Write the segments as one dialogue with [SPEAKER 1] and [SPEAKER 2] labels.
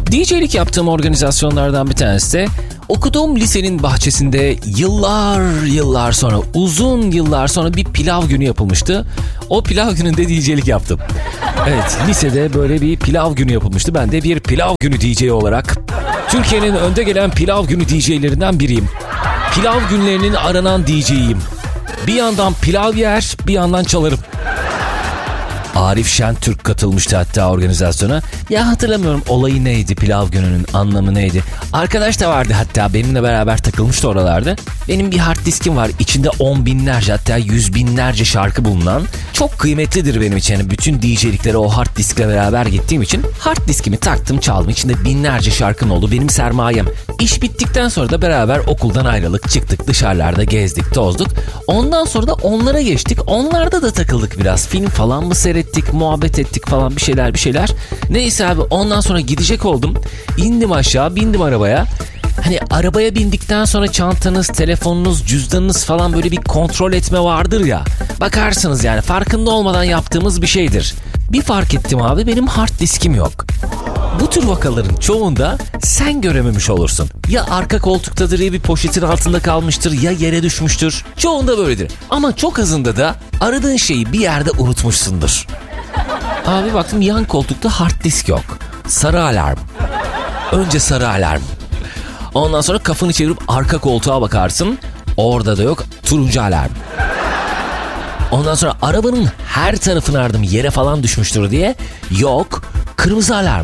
[SPEAKER 1] DJ'lik yaptığım organizasyonlardan bir tanesi de okuduğum lisenin bahçesinde yıllar sonra, uzun yıllar sonra bir pilav günü yapılmıştı. O pilav gününde DJ'lik yaptım. Evet, lisede böyle bir pilav günü yapılmıştı. Ben de bir pilav günü DJ olarak Türkiye'nin önde gelen pilav günü DJ'lerinden biriyim. Pilav günlerinin aranan DJ'yim. Bir yandan pilav yer, bir yandan çalarım. Arif Şentürk katılmıştı hatta organizasyona. Ya hatırlamıyorum olayı neydi, pilav gününün anlamı neydi. Arkadaş da vardı hatta, benimle beraber takılmıştı oralarda. Benim bir hard diskim var, içinde 10 binlerce hatta 100 binlerce şarkı bulunan. Çok kıymetlidir benim için. Yani bütün DJ'liklere o hard diskle beraber gittiğim için hard diskimi taktım, çaldım. İçinde binlerce şarkım oldu, benim sermayem. İş bittikten sonra da beraber okuldan ayrılık, çıktık dışarılarda gezdik, tozduk. Ondan sonra da onlara geçtik. Onlarda da takıldık biraz. Film falan mı seyrettik, muhabbet ettik falan, bir şeyler. Neyse abi, ondan sonra gidecek oldum. İndim aşağı, bindim arabaya. Hani arabaya bindikten sonra çantanız, telefonunuz, cüzdanınız falan böyle bir kontrol etme vardır ya. Bakarsınız yani, farkında olmadan yaptığımız bir şeydir. Bir fark ettim abi, benim hard diskim yok. Bu tür vakaların çoğunda sen görememiş olursun. Ya arka koltuktadır, ya bir poşetin altında kalmıştır, ya yere düşmüştür. Çoğunda böyledir. Ama çok azında da aradığın şeyi bir yerde unutmuşsundur. Abi baktım yan koltukta hard disk yok. Sarı alarm. Önce sarı alarm. Ondan sonra kafanı çevirip arka koltuğa bakarsın. Orada da yok, turuncu alarm. Ondan sonra arabanın her tarafını aradım, yere falan düşmüştür diye. Yok, kırmızı alarm.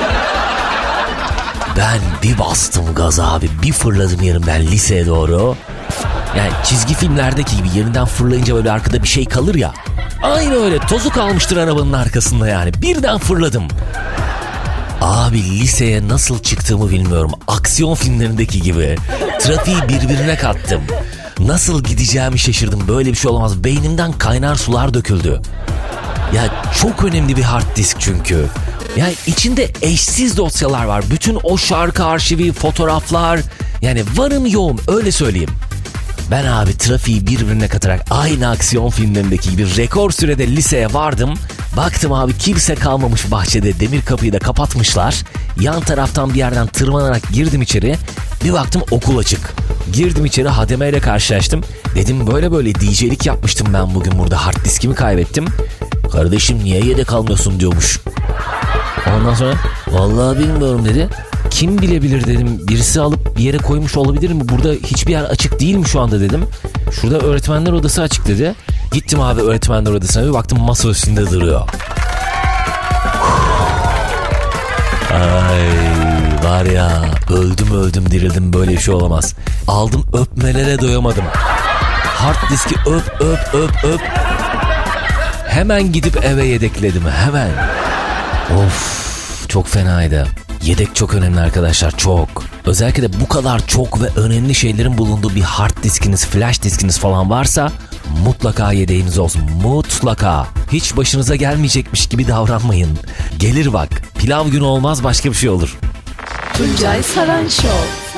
[SPEAKER 1] Ben bir bastım gaza abi, bir fırladım yerimden liseye doğru. Yani çizgi filmlerdeki gibi yerinden fırlayınca böyle arkada bir şey kalır ya. Aynı öyle, tozu kalmıştır arabanın arkasında yani. Birden fırladım. Abi liseye nasıl çıktığımı bilmiyorum. Aksiyon filmlerindeki gibi. Trafiği birbirine kattım. Nasıl gideceğimi şaşırdım. Böyle bir şey olamaz. Beynimden kaynar sular döküldü. Ya çok önemli bir hard disk çünkü. Yani içinde eşsiz dosyalar var. Bütün o şarkı arşivi, fotoğraflar. Yani varım yoğum, öyle söyleyeyim. Ben abi trafiği birbirine katarak aynı aksiyon filmlerindeki gibi rekor sürede liseye vardım. Baktım abi kimse kalmamış bahçede, demir kapıyı da kapatmışlar. Yan taraftan bir yerden tırmanarak girdim içeri. Bir baktım okul açık. Girdim içeri, hademeyle karşılaştım. Dedim böyle DJ'lik yapmıştım ben bugün burada, hard diskimi kaybettim. Kardeşim niye yedek almıyorsun diyormuş. Ondan sonra vallahi bilmiyorum dedi. Kim bilebilir dedim. Birisi alıp bir yere koymuş olabilir mi? Burada hiçbir yer açık değil mi şu anda dedim. Şurada öğretmenler odası açık dedi. Gittim abi öğretmenler odasına, bir baktım masa üstünde duruyor. Ay var ya, öldüm dirildim, böyle bir şey olamaz. Aldım, öpmelere doyamadım. Hard diski öp. Hemen gidip eve yedekledim, hemen. Of, çok fenaydı. Yedek çok önemli arkadaşlar, çok. Özellikle de bu kadar çok ve önemli şeylerin bulunduğu bir hard diskiniz, flash diskiniz falan varsa mutlaka yedeğiniz olsun. Mutlaka. Hiç başınıza gelmeyecekmiş gibi davranmayın. Gelir bak. Pilav günü olmaz, başka bir şey olur.
[SPEAKER 2] Tuncay Saran Show.